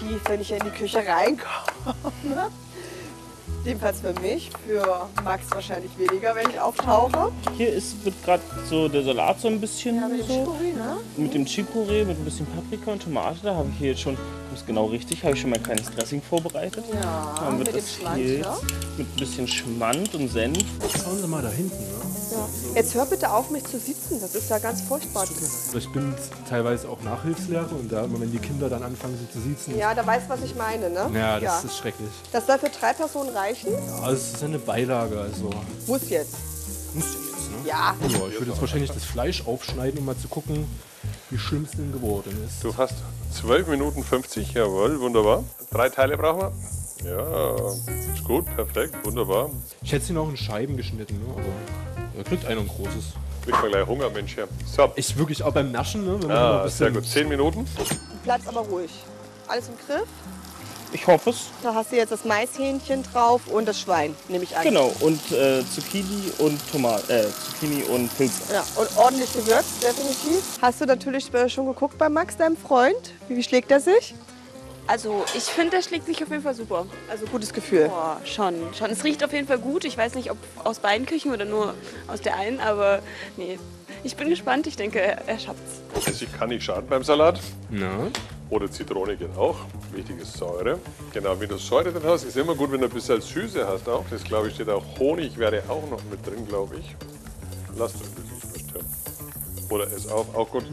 tief, wenn ich in die Küche reinkomme. Jedenfalls für mich, für Max wahrscheinlich weniger, wenn ich auftauche. Hier wird gerade so der Salat so ein bisschen Ja, mit dem Chicorée, ne? Mit dem Chicorée, mit ein bisschen Paprika und Tomate. Da habe ich hier jetzt schon, das ist genau richtig, habe ich schon mein kleines Dressing vorbereitet. Ja, Dann wird mit dem das Schmand, hier ja. mit ein bisschen Schmand und Senf. Schauen Sie mal da hinten. Ne? Ja. Jetzt hör bitte auf, mich zu sitzen. Das ist ja ganz furchtbar. Ich bin teilweise auch Nachhilfslehrer und da immer, wenn die Kinder dann anfangen, sich zu siezen. Ja, da weißt du, was ich meine, ne? Ja, das ist schrecklich. Das soll für 3 Personen reichen? Ja, es ist eine Beilage, also Muss jetzt. muss ja jetzt, ne? Ja. Ja, ich würde jetzt wahrscheinlich das Fleisch aufschneiden, um mal zu gucken, wie schlimm es denn geworden ist. Du hast 12 Minuten 50, jawohl, wunderbar. 3 Teile brauchen wir. Ja, ist gut, perfekt, wunderbar. Ich hätte sie noch in Scheiben geschnitten, ne? Aber da kriegt einer ein großes. Ich krieg gleich Hunger, Mensch, hier. So, Ich wirklich auch beim Naschen, ne? Wenn man mal ein sehr bisschen gut. 10 Minuten. Platz aber ruhig. Alles im Griff? Ich hoffe es. Da hast du jetzt das Maishähnchen drauf und das Schwein, nehme ich an. Genau, und Zucchini und Zucchini und Pilze. Ja, und ordentlich gewürzt, definitiv. Hast du natürlich schon geguckt bei Max, deinem Freund? Wie schlägt er sich? Also ich finde, der schlägt sich auf jeden Fall super. Also gutes Gefühl. Boah, schon. Es riecht auf jeden Fall gut. Ich weiß nicht, ob aus beiden Küchen oder nur aus der einen, aber nee. Ich bin gespannt. Ich denke, er schafft's. Essig kann nicht schaden beim Salat. Na? Oder Zitrone geht auch. Wichtig ist Säure. Genau, wenn du Säure drin hast, ist immer gut, wenn du ein bisschen Süße hast auch. Das, glaube ich, steht auch. Honig wäre auch noch mit drin, glaube ich. Lass du ein bisschen verstehen. Oder ist auch gut.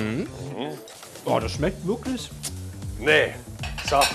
Oh, das schmeckt wirklich. Nee, sag.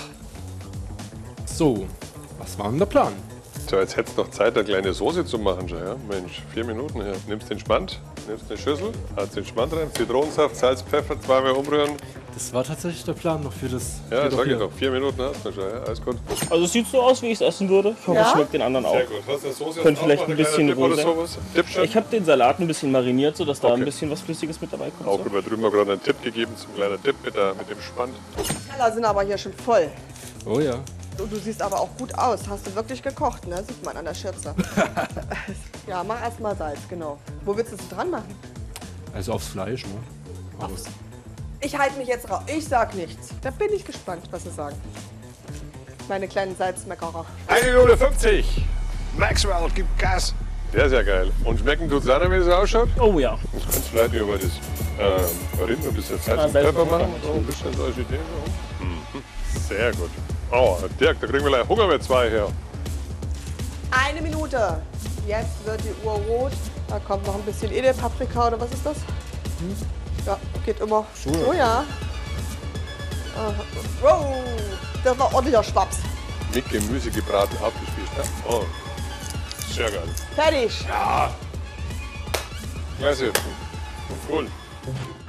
So, was war denn der Plan? So, jetzt hättest du noch Zeit, eine kleine Soße zu machen. Schon, ja? Mensch, 4 Minuten her. Nimmst den Spand, nimmst eine Schüssel, hast den Spand rein, Zitronensaft, Salz, Pfeffer, 2-mal umrühren. Das war tatsächlich der Plan noch für das. Ja, steht auch sag ich hier. doch. 4 Minuten hast du schon, ja? Alles gut. Also es sieht so aus, wie ich es essen würde. Ich hoffe, Ja? es schmeckt den anderen auch. Sehr gut. Hast du eine Soße? Könnte vielleicht ein bisschen oder rosa. sowas? Tipp schon? Ich habe den Salat ein bisschen mariniert, sodass da Okay. ein bisschen was Flüssiges mit dabei kommt. Auch So. gut, weil drüben mal gerade einen Tipp gegeben, zum kleinen Tipp mit dem Spand. Die Teller sind aber hier schon voll. Oh ja. Und du siehst aber auch gut aus. Hast du wirklich gekocht, ne? Sieht man an der Schürze. Ja, mach erst mal Salz, genau. Wo willst du es dran machen? Also aufs Fleisch, ne? Aber Ich halte mich jetzt raus. Ich sag nichts. Da bin ich gespannt, was sie sagen. Meine kleinen Salzmeckerer. 1 Minute 50. Maxwell gibt Gas. Sehr, sehr geil. Und schmecken tut's auch, wie es ausschaut? Oh ja. Jetzt kannst du vielleicht über das Rind ein bisschen Salz und Salz Pfeffer und machen. Pfeffer. So ein bisschen so als Idee. So. Sehr gut. Oh, Dirk, da kriegen wir gleich Hunger mit 2 her. 1 Minute. Jetzt wird die Uhr rot. Da kommt noch ein bisschen Edelpaprika oder was ist das? Ja, geht immer. Oh ja. Wow, das war ordentlicher Schwaps. Mit Gemüse gebraten, abgespießt. Ne? Oh, sehr geil. Fertig. Klasse. Cool.